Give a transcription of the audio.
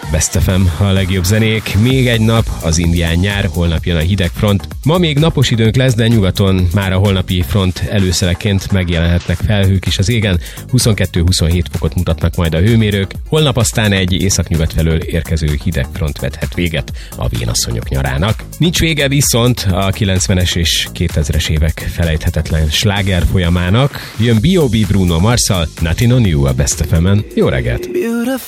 Best FM, a legjobb zenék. Még egy nap, az indián nyár, holnap jön a hideg front. Ma még napos időnk lesz, de nyugaton már a holnapi front előszeleként megjelenhetnek felhők is az égen. 22-27 fokot mutatnak majd a hőmérők. Holnap aztán egy északnyugat felől érkező hideg front vethet véget a vénasszonyok nyarának. Nincs vége viszont a 90-es és 2000-es évek felejthetetlen sláger folyamának. Jön B.O.B. Bruno Marsszal, Nothing on You a Best FM-en. Jó reggelt!